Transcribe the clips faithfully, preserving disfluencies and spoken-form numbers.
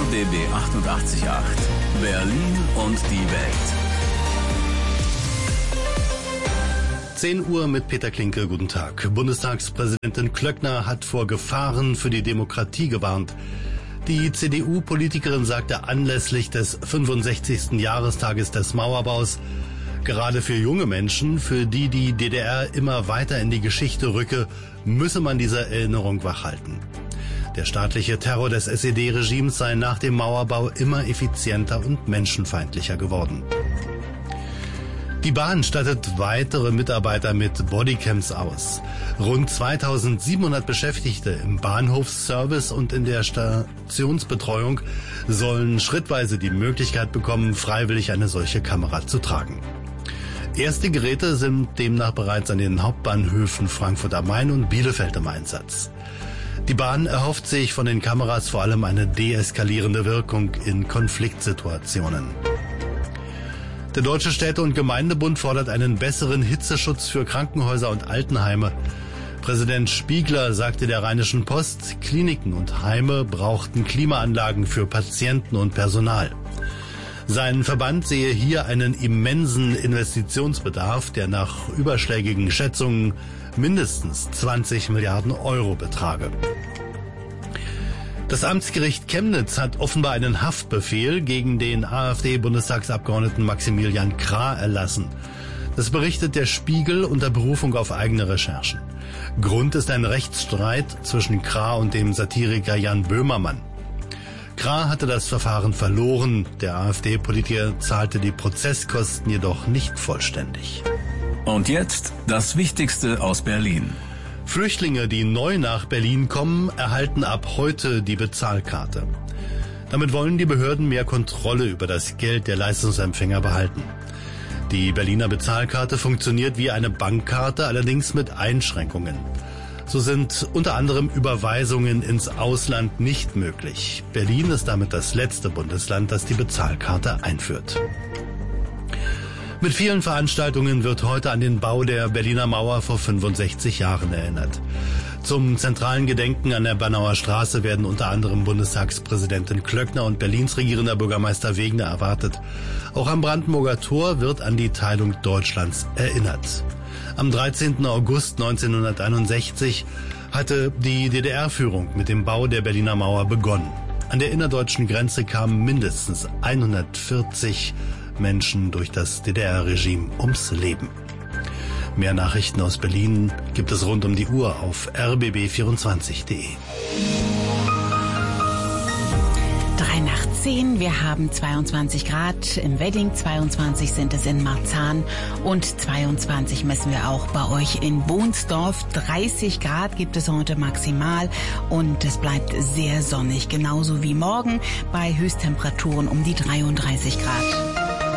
B B achtundachtzig Komma acht. Berlin und die Welt. zehn Uhr mit Peter Klinke, guten Tag. Bundestagspräsidentin Klöckner hat vor Gefahren für die Demokratie gewarnt. Die C D U-Politikerin sagte anlässlich des fünfundsechzigsten Jahrestages des Mauerbaus, gerade für junge Menschen, für die die D D R immer weiter in die Geschichte rücke, müsse man dieser Erinnerung wachhalten. Der staatliche Terror des S E D-Regimes sei nach dem Mauerbau immer effizienter und menschenfeindlicher geworden. Die Bahn stattet weitere Mitarbeiter mit Bodycams aus. Rund zweitausendsiebenhundert Beschäftigte im Bahnhofsservice und in der Stationsbetreuung sollen schrittweise die Möglichkeit bekommen, freiwillig eine solche Kamera zu tragen. Erste Geräte sind demnach bereits an den Hauptbahnhöfen Frankfurt am Main und Bielefeld im Einsatz. Die Bahn erhofft sich von den Kameras vor allem eine deeskalierende Wirkung in Konfliktsituationen. Der Deutsche Städte- und Gemeindebund fordert einen besseren Hitzeschutz für Krankenhäuser und Altenheime. Präsident Spiegler sagte der Rheinischen Post, Kliniken und Heime brauchten Klimaanlagen für Patienten und Personal. Sein Verband sehe hier einen immensen Investitionsbedarf, der nach überschlägigen Schätzungen mindestens zwanzig Milliarden Euro betrage. Das Amtsgericht Chemnitz hat offenbar einen Haftbefehl gegen den AfD-Bundestagsabgeordneten Maximilian Krah erlassen. Das berichtet der Spiegel unter Berufung auf eigene Recherchen. Grund ist ein Rechtsstreit zwischen Krah und dem Satiriker Jan Böhmermann. Krah hatte das Verfahren verloren. Der AfD-Politiker zahlte die Prozesskosten jedoch nicht vollständig. Und jetzt das Wichtigste aus Berlin. Flüchtlinge, die neu nach Berlin kommen, erhalten ab heute die Bezahlkarte. Damit wollen die Behörden mehr Kontrolle über das Geld der Leistungsempfänger behalten. Die Berliner Bezahlkarte funktioniert wie eine Bankkarte, allerdings mit Einschränkungen. So sind unter anderem Überweisungen ins Ausland nicht möglich. Berlin ist damit das letzte Bundesland, das die Bezahlkarte einführt. Mit vielen Veranstaltungen wird heute an den Bau der Berliner Mauer vor fünfundsechzig Jahren erinnert. Zum zentralen Gedenken an der Bernauer Straße werden unter anderem Bundestagspräsidentin Klöckner und Berlins regierender Bürgermeister Wegener erwartet. Auch am Brandenburger Tor wird an die Teilung Deutschlands erinnert. Am dreizehnten August neunzehnhunderteinundsechzig hatte die D D R-Führung mit dem Bau der Berliner Mauer begonnen. An der innerdeutschen Grenze kamen mindestens hundertvierzig Menschen durch das D D R-Regime ums Leben. Mehr Nachrichten aus Berlin gibt es rund um die Uhr auf r b b vierundzwanzig punkt d e. Drei nach zehn, wir haben zweiundzwanzig Grad im Wedding, zweiundzwanzig sind es in Marzahn und zweiundzwanzig messen wir auch bei euch in Bohnsdorf. dreißig Grad gibt es heute maximal und es bleibt sehr sonnig, genauso wie morgen bei Höchsttemperaturen um die dreiunddreißig Grad.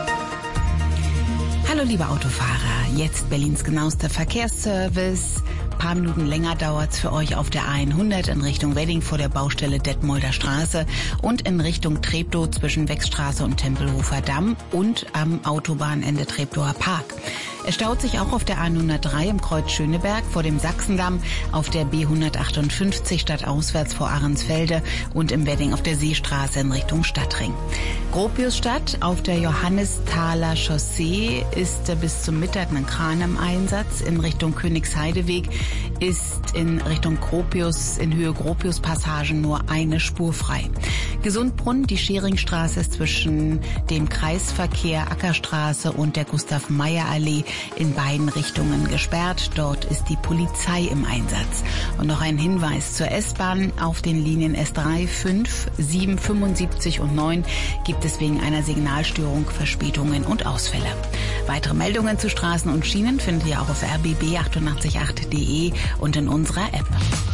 Hallo liebe Autofahrer, jetzt Berlins genauester Verkehrsservice. Ein paar Minuten länger dauert's für euch auf der hundert in Richtung Wedding vor der Baustelle Detmolder Straße und in Richtung Treptow zwischen Wechstraße und Tempelhofer Damm und am Autobahnende Treptower Park. Es staut sich auch auf der hundertdrei im Kreuz Schöneberg vor dem Sachsendamm, auf der B hundertachtundfünfzig stadtauswärts vor Ahrensfelde und im Wedding auf der Seestraße in Richtung Stadtring. Gropiusstadt auf der Johannisthaler Chaussee ist bis zum Mittag ein Kran im Einsatz. In Richtung Königsheideweg ist in Richtung Gropius, in Höhe Gropius-Passagen nur eine Spur frei. Gesundbrunn, die Scheringstraße ist zwischen dem Kreisverkehr Ackerstraße und der Gustav-Meyer-Allee in beiden Richtungen gesperrt. Dort ist die Polizei im Einsatz. Und noch ein Hinweis zur S-Bahn. Auf den Linien S drei, fünf, sieben, fünfundsiebzig und neun gibt es wegen einer Signalstörung Verspätungen und Ausfälle. Weitere Meldungen zu Straßen und Schienen findet ihr auch auf r b b achtundachtzig Komma acht punkt d e und in unserer App.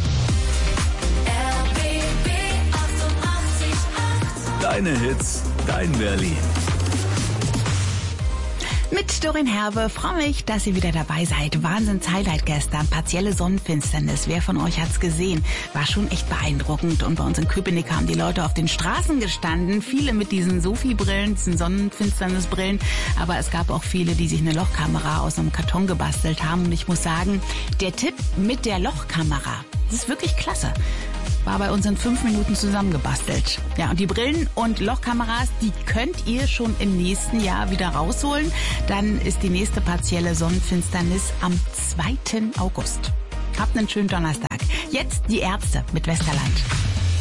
Deine Hits, dein Berlin. Mit Dorin Herbe, freue mich, dass ihr wieder dabei seid. Wahnsinns-Highlight gestern, partielle Sonnenfinsternis. Wer von euch hat's gesehen? War schon echt beeindruckend. Und bei uns in Köpenick haben die Leute auf den Straßen gestanden. Viele mit diesen Sophie-Brillen, diesen Sonnenfinsternisbrillen. Aber es gab auch viele, die sich eine Lochkamera aus einem Karton gebastelt haben. Und ich muss sagen, der Tipp mit der Lochkamera, das ist wirklich klasse. war bei uns in fünf Minuten zusammengebastelt. Ja, und die Brillen und Lochkameras, die könnt ihr schon im nächsten Jahr wieder rausholen. Dann ist die nächste partielle Sonnenfinsternis am zweiten August. Habt einen schönen Donnerstag. Jetzt die Ärzte mit Westerland.